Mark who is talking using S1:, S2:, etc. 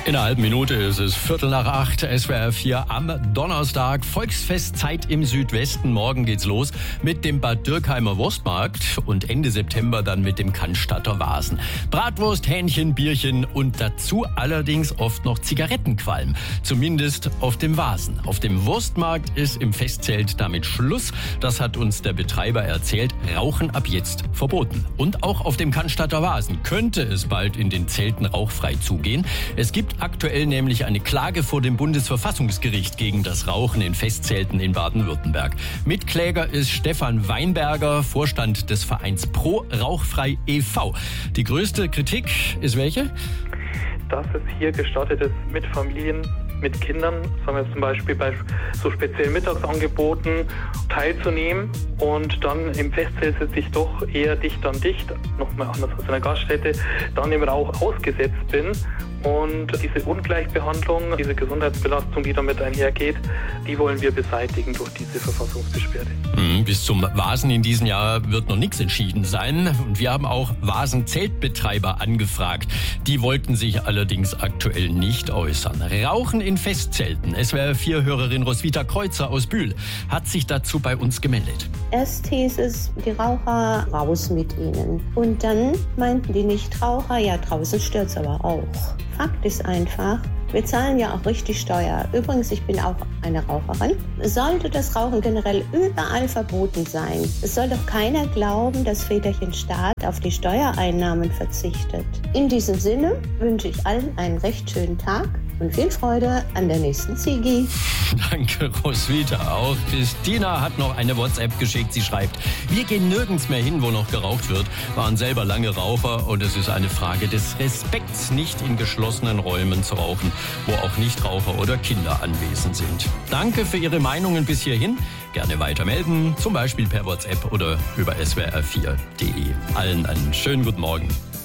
S1: In einer halben Minute ist es 7:45, SWR 4 am Donnerstag. Volksfestzeit im Südwesten. Morgen geht's los mit dem Bad Dürkheimer Wurstmarkt und Ende September dann mit dem Cannstatter Wasen. Bratwurst, Hähnchen, Bierchen und dazu allerdings oft noch Zigarettenqualm. Zumindest auf dem Wasen. Auf dem Wurstmarkt ist im Festzelt damit Schluss. Das hat uns der Betreiber erzählt. Rauchen ab jetzt verboten. Und auch auf dem Cannstatter Wasen könnte es bald in den Zelten rauchfrei zugehen. Es gibt aktuell nämlich eine Klage vor dem Bundesverfassungsgericht gegen das Rauchen in Festzelten in Baden-Württemberg. Mitkläger ist Stefan Weinberger, Vorstand des Vereins Pro Rauchfrei e.V. Die größte Kritik ist welche?
S2: Dass es hier gestattet ist, mit Familien, mit Kindern, sagen wir zum Beispiel bei so speziellen Mittagsangeboten teilzunehmen und dann im Festzelt sitze ich doch eher dicht an dicht, nochmal anders als in einer Gaststätte, dann im Rauch ausgesetzt bin. Und diese Ungleichbehandlung, diese Gesundheitsbelastung, die damit einhergeht, die wollen wir beseitigen durch diese Verfassungsbeschwerde.
S1: Bis zum Wasen in diesem Jahr wird noch nichts entschieden sein. Und wir haben auch Wasen-Zeltbetreiber angefragt. Die wollten sich allerdings aktuell nicht äußern. Rauchen in Festzelten. SWR 4-Hörerin Roswitha Kreuzer aus Bühl hat sich dazu bei uns gemeldet.
S3: Erst hieß es, die Raucher raus mit ihnen. Und dann meinten die Nichtraucher, ja, draußen stört's aber auch. Fakt ist einfach, wir zahlen ja auch richtig Steuer. Übrigens, ich bin auch eine Raucherin. Sollte das Rauchen generell überall verboten sein? Es soll doch keiner glauben, dass Väterchen Staat auf die Steuereinnahmen verzichtet. In diesem Sinne wünsche ich allen einen recht schönen Tag und viel Freude an der nächsten Ziggy.
S1: Danke, Roswitha. Auch Christina hat noch eine WhatsApp geschickt. Sie schreibt, wir gehen nirgends mehr hin, wo noch geraucht wird, waren selber lange Raucher und es ist eine Frage des Respekts, nicht in geschlossenen Räumen zu rauchen, wo auch Nichtraucher oder Kinder anwesend sind. Danke für Ihre Meinungen bis hierhin. Gerne weiter melden, zum Beispiel per WhatsApp oder über swr4.de. Allen einen schönen guten Morgen.